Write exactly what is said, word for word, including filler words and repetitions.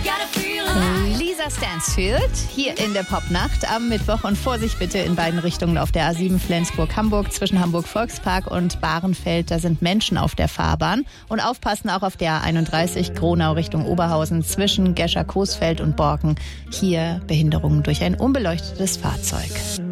Lisa Stansfield hier in der Popnacht am Mittwoch und Vorsicht bitte in beiden Richtungen auf der A sieben Flensburg-Hamburg zwischen Hamburg-Volkspark und Bahrenfeld. Da sind Menschen auf der Fahrbahn und aufpassen auch auf der A einunddreißig Gronau Richtung Oberhausen zwischen Gescher-Coesfeld und Borken. Hier Behinderungen durch ein unbeleuchtetes Fahrzeug.